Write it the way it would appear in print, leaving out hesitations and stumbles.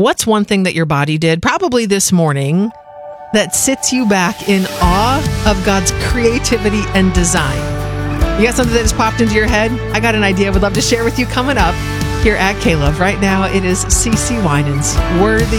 What's one thing that your body did, probably this morning, that sits you back in awe of God's creativity and design? You got something that just popped into your head? I got an idea I would love to share with you coming up here at K-Love. Right now, it is CeCe Winans, Worthy